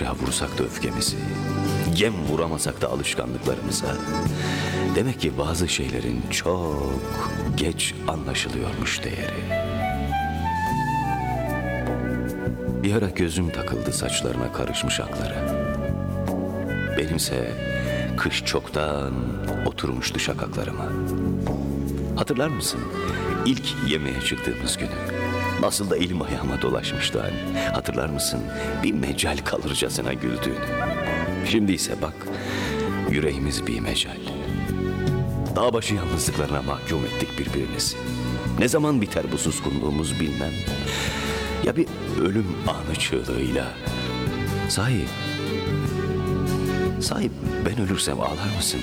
başa vursak da öfkemizi, gem vuramasak da alışkanlıklarımıza, demek ki bazı şeylerin çok geç anlaşılıyormuş değeri. Bir ara gözüm takıldı saçlarına karışmış aklara. Benimse kış çoktan oturmuştu şakaklarıma. Hatırlar mısın ilk yemeğe çıktığımız günü? Nasıl da elim ayağıma dolaşmıştı hani. Hatırlar mısın bir mecal kalırcasına güldüğünü? Şimdi ise bak, yüreğimiz bir mecal. Dağ başı yalnızlıklarına mahkum ettik birbirimizi. Ne zaman biter bu suskunluğumuz bilmem. Ya bir ölüm anı çığlığıyla. Sahi ben ölürsem ağlar mısın?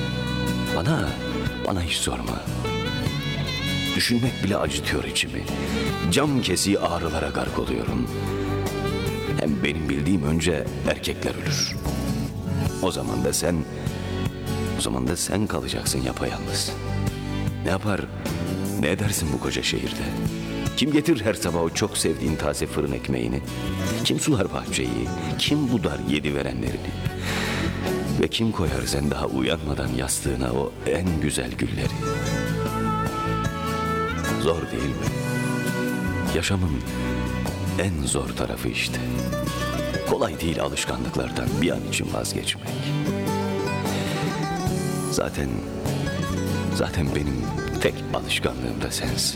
Bana hiç sorma. Düşünmek bile acıtıyor içimi. Cam kesiği ağrılara gark oluyorum. Hem benim bildiğim önce erkekler ölür. O zaman da sen kalacaksın yapayalnız. Ne yapar, ne edersin bu koca şehirde? Kim getirir her sabah o çok sevdiğin taze fırın ekmeğini? Kim sular bahçeyi? Kim budar yedi verenlerini? Ve kim koyar sen daha uyanmadan yastığına o en güzel gülleri? Zor değil mi? Yaşamın en zor tarafı işte. Kolay değil alışkanlıklardan bir an için vazgeçmek. Zaten benim tek alışkanlığım da sensin.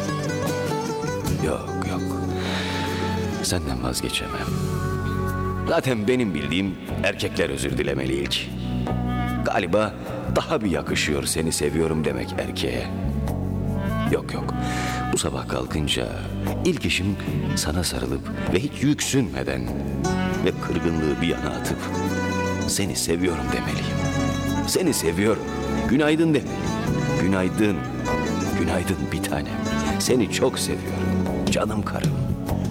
Yok. Senden vazgeçemem. Zaten benim bildiğim erkekler özür dilemeli ilk. Galiba daha bir yakışıyor seni seviyorum demek erkeğe. Yok. Bu sabah kalkınca ilk işim sana sarılıp ve hiç yüksünmeden ve kırgınlığı bir yana atıp seni seviyorum demeliyim. Seni seviyorum. Günaydın demeliyim. Günaydın bir tanem. Seni çok seviyorum. Canım karım.